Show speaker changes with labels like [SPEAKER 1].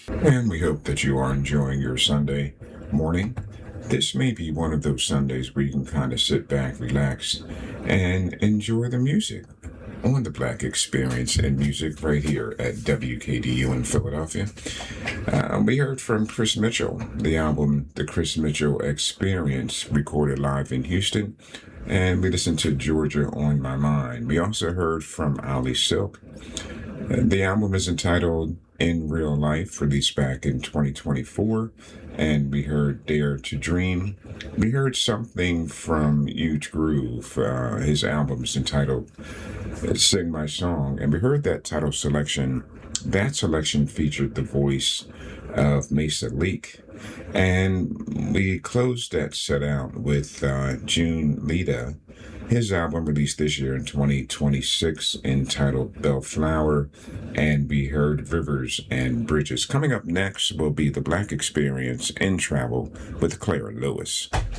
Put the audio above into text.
[SPEAKER 1] And we hope that you are enjoying your Sunday morning. This may be one of those Sundays where you can kind of sit back, relax, and enjoy the music on the Black Experience in Music right here at WKDU in Philadelphia. We heard from Chris Mitchell, the album The Chris Mitchell Experience, recorded live in Houston. And we listened to Georgia on My Mind. We also heard from Ali Silk. The album is entitled In Real Life, released back in 2024. And we heard Dare to Dream. We heard something from Huge Groove. His album is entitled Sing My Song. And we heard that title selection. That selection featured the voice of Mesa Leak. And we closed that set out with June Lida. His album released this year in 2026 entitled Bellflower, and we heard Rivers and Bridges. Coming up next will be The Black Experience in Travel with Clara Lewis.